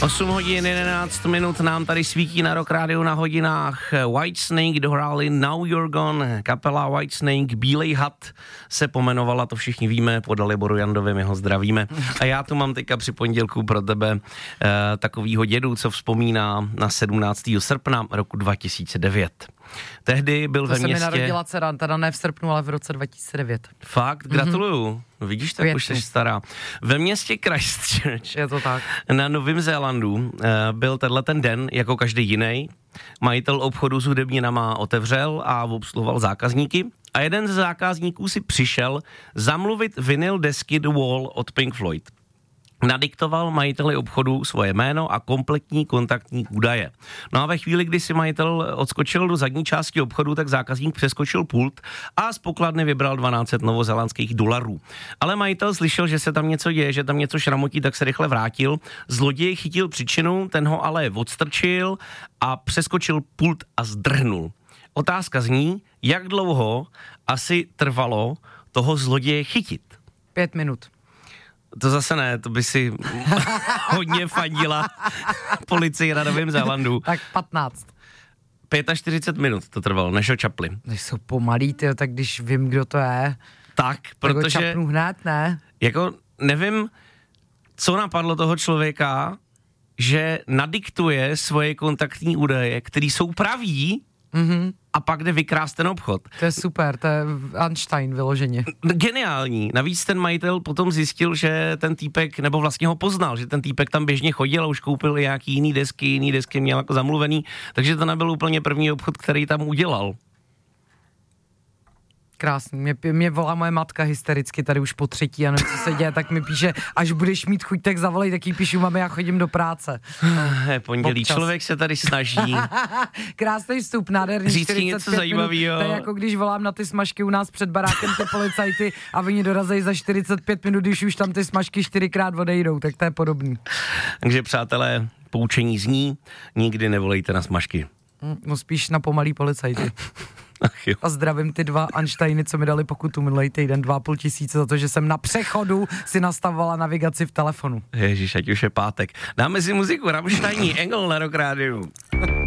8 hodin 11 minut nám tady svítí na Rock Radio na hodinách. Whitesnake dohráli Now You're Gone. Kapela Whitesnake, Bílej had se pomenovala, to všichni víme, podali Boru Jandovi, my ho zdravíme. A já tu mám teďka při pondělku pro tebe takovýho dědu, co vzpomíná na 17. srpna roku 2009. Tehdy byl ve městě... To se mi narodila dcera, teda ne v srpnu, ale v roce 2009. Fakt? Gratuluju. Vidíš, tak už jsi stará. Ve městě Christchurch je to tak. Na Novém Zélandu byl tenhle ten den, jako každý jiný. Majitel obchodu s hudebninama otevřel a obsluhoval zákazníky. A jeden z zákazníků si přišel zamluvit vinyl desky The Wall od Pink Floyd. Nadiktoval majiteli obchodu svoje jméno a kompletní kontaktní údaje. No a ve chvíli, kdy si majitel odskočil do zadní části obchodu, tak zákazník přeskočil pult a z pokladny vybral 1200 novozélandských dolarů. Ale majitel slyšel, že se tam něco děje, že tam něco šramotí, tak se rychle vrátil. Zloděj chytil příčinu, ten ho ale odstrčil a přeskočil pult a zdrhnul. Otázka zní, jak dlouho asi trvalo toho zloděje chytit? 5 minut. To zase ne, to by si hodně fandila policii na Novém Zélandu. Tak 15. 45 minut to trvalo, než ho čapli. Jsou pomalý, tyjo, tak když vím, kdo to je, tak, protože... Tak ho čapnu hned, ne? Jako nevím, co napadlo toho člověka, že nadiktuje svoje kontaktní údaje, který jsou praví, a pak jde vykrást ten obchod. To je super, to je Einstein vyloženě. Geniální. Navíc ten majitel potom zjistil, že ten týpek, nebo vlastně ho poznal, že ten týpek tam běžně chodil a už koupil nějaký jiný desky měl jako zamluvený, takže to nebyl úplně první obchod, který tam udělal. Krásný. Mě volá moje matka hystericky tady už po třetí a nevím, co se děje, tak mi píše, až budeš mít chuť, tak zavolej, tak jí píšu, mami, já chodím do práce. Je pondělí, občas. Člověk se tady snaží. Krásný vstup, nádherný. Říct si něco zajímavého. To je jako když volám na ty smažky u nás před barákem ty policajty a oni dorazejí za 45 minut, když už tam ty smažky 4krát odejdou, tak to je podobný. Takže přátelé, poučení zní, nikdy nevolejte na smažky. No spíš na pomalý policajty. A zdravím ty 2 Einsteiny, co mi dali pokutu minulý týden, 2500 za to, že jsem na přechodu si nastavovala navigaci v telefonu. Ježíš, ať už je pátek. Dáme si muziku, Rammsteini, Engel na Rock Radio.